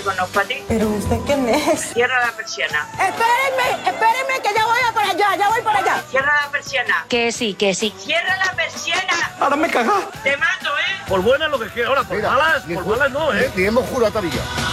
conozco a ti. ¿Pero usted quién es? Cierra la persiana. Espérenme, que ya voy para allá. Cierra la persiana. Que sí. Cierra la persiana. Ahora me cagas. Te mato, ¿eh? Por buena lo que quiera. Ahora, por malas no, ¿eh? Ni hemos jurado todavía.